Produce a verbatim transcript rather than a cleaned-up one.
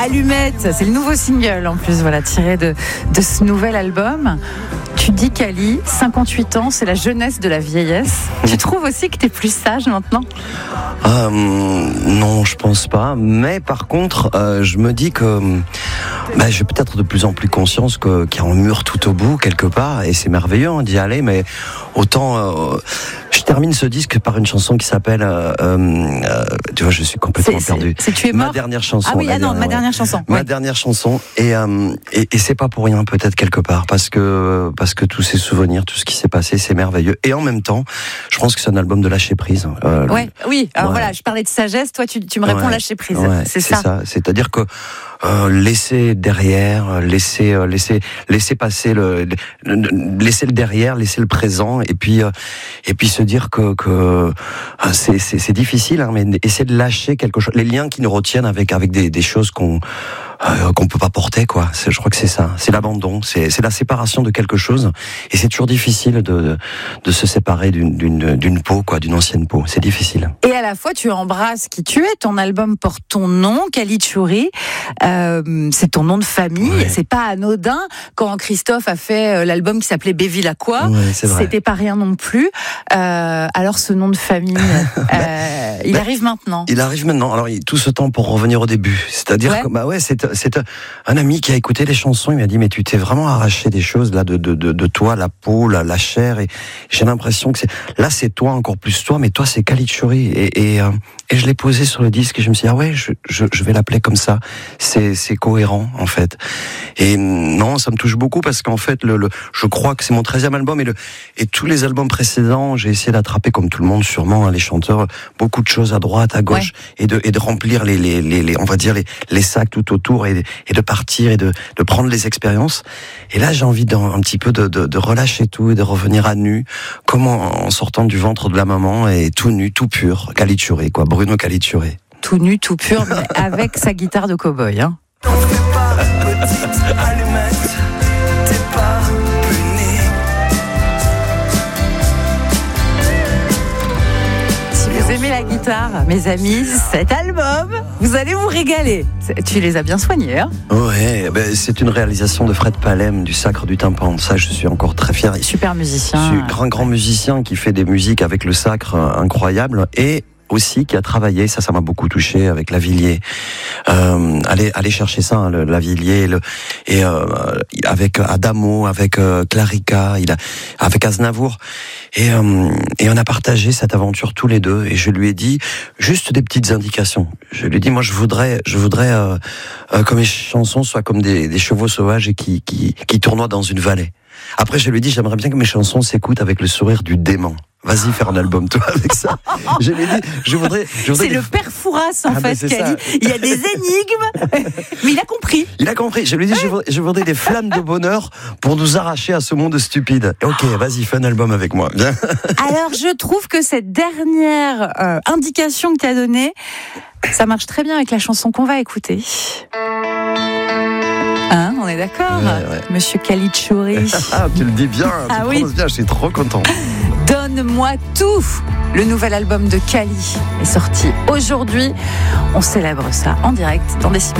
Allumette, c'est le nouveau single en plus, voilà, tiré de, de ce nouvel album. Tu dis Kali, cinquante-huit ans, c'est la jeunesse de la vieillesse. Tu trouves aussi que t'es plus sage maintenant ? euh, Non, je pense pas. Mais par contre, euh, je me dis que bah, j'ai peut-être de plus en plus conscience que, qu'il y a un mur tout au bout, quelque part. Et c'est merveilleux hein, d'y aller, mais autant... Euh, je termine ce disque par une chanson qui s'appelle... Euh, euh, tu vois, je suis complètement c'est, perdu. C'est, c'est Tu es mort. Ma dernière chanson. Ah oui, ah non, dernière, ma dernière ouais. chanson. Ma ouais. dernière chanson. Et, euh, et, et c'est pas pour rien, peut-être, quelque part. Parce que, parce que tous ces souvenirs, tout ce qui s'est passé, c'est merveilleux. Et en même temps, je pense que c'est un album de lâcher prise. Euh, ouais, oui, alors ouais. voilà, je parlais de sagesse, toi tu, tu me réponds ouais. lâcher prise. Ouais, c'est, c'est ça. ça. C'est-à-dire que euh, laisser derrière, laisser, euh, laisser, laisser passer le, le, laisser le derrière, laisser le présent, et puis, euh, et puis se dire que, que euh, c'est, c'est, c'est difficile, hein, mais essayer de lâcher quelque chose, les liens qui nous retiennent avec, avec des, des choses qu'on, euh, qu'on peut pas porter, quoi. C'est, je crois que c'est ça. C'est l'abandon, c'est, c'est la séparation de quelque chose, et c'est toujours difficile de, de, de se séparer d'une, d'une, d'une peau, quoi, d'une ancienne peau. C'est difficile. Et à la fois, tu embrasses qui tu es. Ton album porte ton nom, Kali Tchouri. Euh, c'est ton nom de famille. Ouais. C'est pas anodin. Quand Christophe a fait l'album qui s'appelait Bévilacqua, ouais, c'était pas rien non plus. Euh, alors, ce nom de famille, euh, il bah, arrive maintenant. Il arrive maintenant. Alors, tout ce temps pour revenir au début. C'est-à-dire ouais. que, bah ouais, c'est, c'est un ami qui a écouté les chansons. Il m'a dit, mais tu t'es vraiment arraché des choses, là, de, de, de, de toi, la peau, la, la chair. Et j'ai l'impression que c'est, là, c'est toi, encore plus toi, mais toi, c'est Kali Tchouri. Et, et, euh, et je l'ai posé sur le disque et je me suis dit, ah ouais, je, je, je vais l'appeler comme ça. C'est, c'est cohérent, en fait. Et non, ça me touche beaucoup parce qu'en fait, le, le, je crois que c'est mon treizième album et, le, et tous les albums précédents, j'ai essayé d'attraper, comme tout le monde, sûrement, hein, les chanteurs, beaucoup de choses à droite, à gauche, ouais. et, de, et de remplir les, les, les, les, on va dire, les, les sacs tout autour et, et de partir et de, de prendre les expériences. Et là, j'ai envie d'un, un petit peu de, de, de relâcher tout et de revenir à nu, comme en, en sortant du ventre de la maman et tout nu, tout pur. Kali Tchouri, quoi. Bruno Kali Tchouri. Tout nu, tout pur, mais avec sa guitare de cow-boy, hein. T'en fais pas, petite allumette, t'es pas punie. Si vous aimez la guitare, mes amis, cet album, vous allez vous régaler. Tu les as bien soignés, hein ? Ouais, ben c'est une réalisation de Fred Palem, du Sacre du Tympan. Ça, je suis encore très fier. Super musicien. Je suis un grand, grand musicien qui fait des musiques avec le Sacre incroyable et aussi qui a travaillé, ça, ça m'a beaucoup touché avec Lavilliers. Euh, allez, allez chercher ça, hein, le Lavilliers, le, et euh, avec Adamo, avec euh, Clarica, il a, avec Aznavour, et euh, et on a partagé cette aventure tous les deux. Et je lui ai dit juste des petites indications. Je lui ai dit, moi, je voudrais, je voudrais euh, euh, que mes chansons soient comme des, des chevaux sauvages et qui qui qui tournoient dans une vallée. Après, je lui ai dit, j'aimerais bien que mes chansons s'écoutent avec le sourire du dément. Vas-y, faire un album, toi, avec ça. Je lui ai dit, je voudrais... Je voudrais c'est des... le père Fouras, en ah, fait, qui a dit, il y a des énigmes, mais il a compris. Il a compris. Je lui ai dit, je voudrais, je voudrais des flammes de bonheur pour nous arracher à ce monde stupide. Ok, vas-y, fais un album avec moi. Bien. Alors, je trouve que cette dernière euh, indication que tu as donnée, ça marche très bien avec la chanson qu'on va écouter. Hein, on est d'accord, ouais, ouais. Monsieur Kali Tchouri. Ah, tu le dis bien, tu ah, le oui. prononces bien, je suis trop content. Donne-moi tout. Le nouvel album de Kali est sorti aujourd'hui. On célèbre ça en direct dans Décibel.